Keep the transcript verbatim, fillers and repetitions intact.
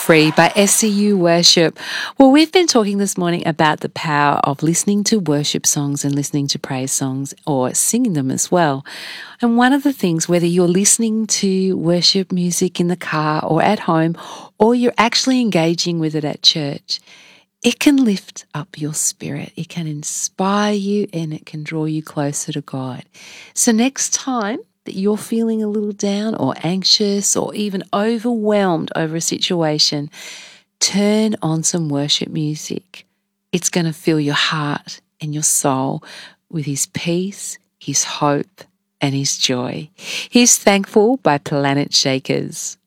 Free by S C U Worship. Well, we've been talking this morning about the power of listening to worship songs and listening to praise songs or singing them as well. And one of the things, whether you're listening to worship music in the car or at home, or you're actually engaging with it at church, it can lift up your spirit. It can inspire you and it can draw you closer to God. So next time that you're feeling a little down or anxious or even overwhelmed over a situation, turn on some worship music. It's going to fill your heart and your soul with His peace, His hope, and His joy. Here's Thankful by Planet Shakers.